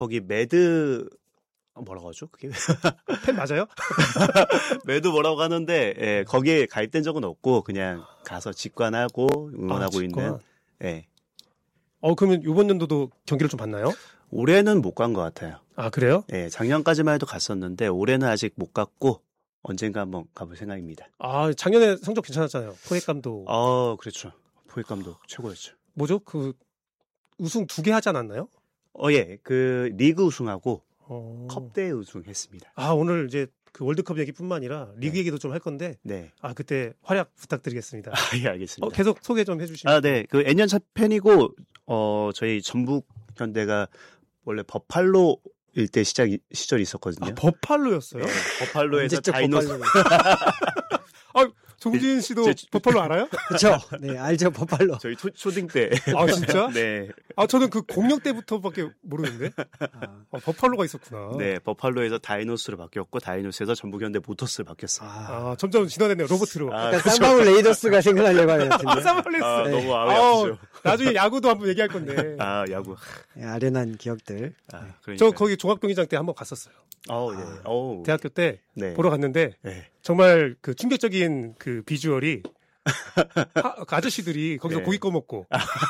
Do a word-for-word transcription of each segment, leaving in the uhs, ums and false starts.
거기 매드 뭐라고 하죠? 그게 팬 맞아요? 매드 뭐라고 하는데 예, 거기에 가입된 적은 없고 그냥 가서 직관하고 응원하고 아, 직관. 있는. 예. 어 그러면 이번 연도도 경기를 좀 봤나요? 올해는 못 간 것 같아요. 아 그래요? 예, 작년까지만 해도 갔었는데 올해는 아직 못 갔고 언젠가 한번 가볼 생각입니다. 아 작년에 성적 괜찮았잖아요. 포획 감독. 어, 그렇죠. 포획 감독 최고였죠. 뭐죠? 그 우승 두 개 하지 않았나요? 어, 예, 그 리그 우승하고 어... 컵대회 우승했습니다. 아 오늘 이제 그 월드컵 얘기뿐만 아니라 리그 네. 얘기도 좀 할 건데. 네. 아 그때 활약 부탁드리겠습니다. 아, 예, 알겠습니다. 어, 계속 소개 좀 해주시면. 아, 네. 그 애년차 팬이고 어 저희 전북 현대가 원래 버팔로 일대 시작 시절이 있었거든요. 아, 버팔로였어요? 네, 버팔로에서 다이노스. 아, 종진 씨도 제, 제, 버팔로 알아요? 그렇죠. 네, 알죠. 버팔로. 저희 초, 초딩 때. 아, 진짜? 네. 아, 저는 그 공룡 때부터밖에 모르는데. 아, 아, 버팔로가 있었구나. 네, 버팔로에서 다이노스로 바뀌었고 다이노스에서 전북현대 모터스로 바뀌었어요. 아, 아 점점 진화됐네요. 로봇으로. 아, 그러니까 쌍방울 레이더스가 생각하려고 하는 것 같은데. 아, 쌍방울 아, 레이더스. 너무 마음이 아프죠. 나중에 야구도 한번 얘기할 건데. 아, 야구. 네, 아련한 기억들. 아, 저 거기 종합경기장 때 한번 갔었어요. 어, 예. 어. 대학교 때 네. 보러 갔는데 네. 정말 그 충격적인 그 비주얼이 하, 그 아저씨들이 거기서 네. 고기 꺼먹고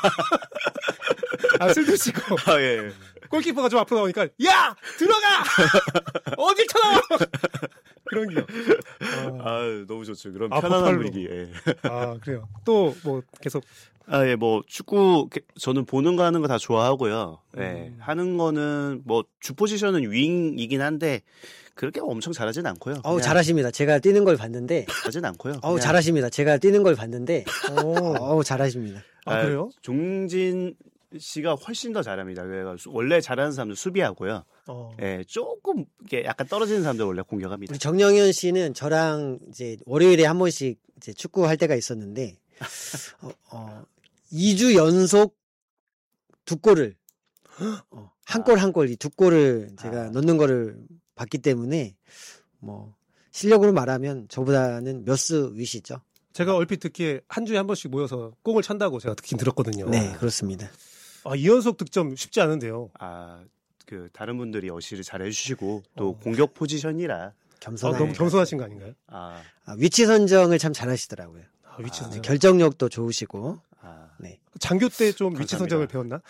아, 술 드시고 아, 예. 골키퍼가 좀 앞으로 나오니까 야! 들어가! 어딜 쳐나와! 그런 기억. 아, 아, 너무 좋죠. 그런 아, 편안한 버팔로. 분위기. 예. 아, 그래요. 또 뭐 계속 아, 예, 뭐, 축구, 저는 보는 거 하는 거 다 좋아하고요. 예, 음. 하는 거는, 뭐, 주 포지션은 윙이긴 한데, 그렇게 엄청 잘하진 않고요. 어우, 그냥 잘하십니다. 제가 뛰는 걸 봤는데. 잘하진 않고요. 어우, 그냥, 잘하십니다. 제가 뛰는 걸 봤는데. 오. 어우, 잘하십니다. 아, 아, 그래요? 종진 씨가 훨씬 더 잘합니다. 그래서 원래 잘하는 사람들 수비하고요. 어. 예, 조금, 이게 약간 떨어지는 사람들 원래 공격합니다. 우리 정영현 씨는 저랑 이제 월요일에 한 번씩 이제 축구 할 때가 있었는데, 어, 어, 이 주 연속 두 골을, 어, 한 골 한 골, 이 두 골을 제가 아. 넣는 거를 봤기 때문에, 뭐, 실력으로 말하면 저보다는 몇 수 위시죠. 제가 얼핏 듣기에 한 주에 한 번씩 모여서 꽁을 찬다고 제가 듣긴 들었거든요. 네, 그렇습니다. 아, 이연속 득점 쉽지 않은데요. 아, 그, 다른 분들이 어시를 잘 해주시고, 또 어. 공격 포지션이라, 아, 겸손하게. 너무 겸손하신 거 아닌가요? 아, 아, 위치 선정을 참 잘하시더라고요. 아, 위치 아, 선정. 결정력도 좋으시고, 아, 네. 장교 때 좀 위치 감사합니다. 선정을 배웠나?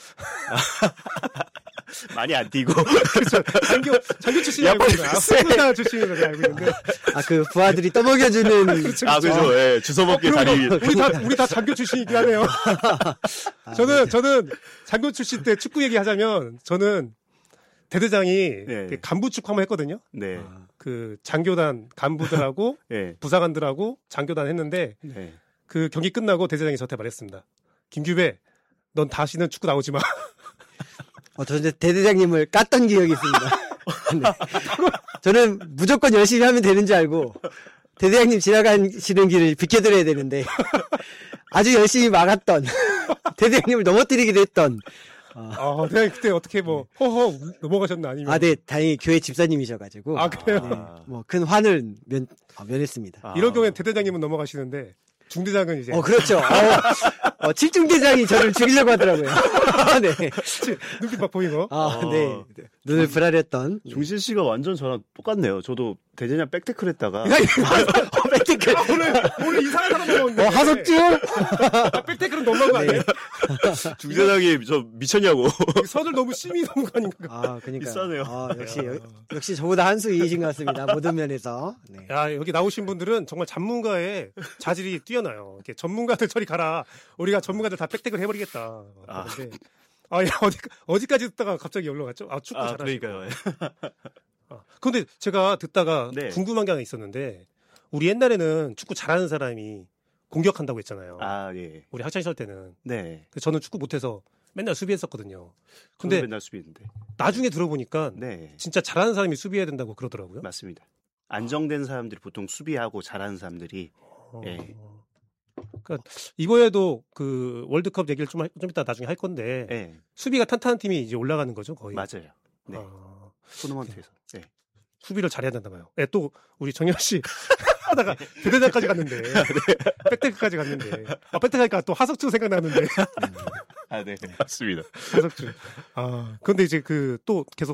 많이 안 뛰고. 그렇죠. 장교, 장교 출신이 야, 알고 있는데, 아, 글쎄. 후구사 출신으로 제가 알고 있는데. 아, 그 부하들이 떠먹여주는. 아, 그죠. 예, 주워먹기 어, 그런 다리. 거. 우리 다, 우리 다 장교 출신이긴 하네요. 아, 저는, 네. 저는 장교 출신 때 축구 얘기 하자면, 저는 대대장이 네. 간부 축구 한번 했거든요. 네. 아, 그 장교단 간부들하고 예. 부사관들하고 장교단 했는데, 네. 그 경기 끝나고 대대장이 저한테 말했습니다. 김규배, 넌 다시는 축구 나오지 마. 어, 저 이제 대대장님을 깠던 기억이 있습니다. 네. 저는 무조건 열심히 하면 되는 줄 알고 대대장님 지나가시는 길을 비켜드려야 되는데 아주 열심히 막았던 대대장님을 넘어뜨리기도 했던 아, 대장님 그때 어떻게 뭐, 허허 넘어가셨나 아니면. 아, 네, 다행히 교회 집사님이셔가지고 아, 그래요? 네, 뭐 큰 환을 면, 어, 면했습니다. 아. 이런 경우엔 대대장님은 넘어가시는데, 중대장은 이제. 어, 그렇죠. 어, 어, 칠중대장이 저를 죽이려고 하더라고요. 네. 눈빛 막 보이고. 아, 어. 네. 눈을 부라렸던. 종신 씨가 완전 저랑 똑같네요. 저도 대전이랑 백태클 했다가. 어, 백태클. 오늘, 오늘 이상한 사람 넘어오는데. 어, 하석주? 아, 백태클은 넘어간 거 아니에요? 중대장이 저 미쳤냐고. 선을 너무 심히 넘은 거 아닌가. 아, 그러니까. 비싸네요. 아, 역시, 여- 역시 저보다 한 수 위이신 것 같습니다. 모든 면에서. 네. 야, 여기 나오신 분들은 정말 전문가의 자질이 뛰어나요. 이렇게 전문가들 저리 가라. 우리가 전문가들 다 백태클 해버리겠다. 아. 그런데, 아, 야, 어디, 어디까지 듣다가 갑자기 올라갔죠? 아, 축구 아, 잘하시고. 그러니까요. 아, 근데 제가 듣다가 네. 궁금한 게 하나 있었는데, 우리 옛날에는 축구 잘하는 사람이 공격한다고 했잖아요. 아, 예. 우리 학창시절 때는. 네. 그래서 저는 축구 못해서 맨날 수비했었거든요. 근데 근데 맨날 수비했는데. 나중에 들어보니까 네. 진짜 잘하는 사람이 수비해야 된다고 그러더라고요. 맞습니다. 안정된 사람들이 보통 수비하고 잘하는 사람들이. 어. 예. 그러니까 이거에도 그 월드컵 얘기를 좀, 할- 좀 이따 나중에 할 건데 예. 수비가 탄탄한 팀이 이제 올라가는 거죠, 거의. 맞아요. 네. 아, 토너먼트에서. 네. 수비를 잘해야 된다 봐요. 예, 또 우리 정현 씨 하다가 대대장까지 갔는데 백테크까지 갔는데 아 백테크니까 또 하석주 생각나는데 아, 네. 맞습니다. 하석주. 아 근데 이제 그 또 계속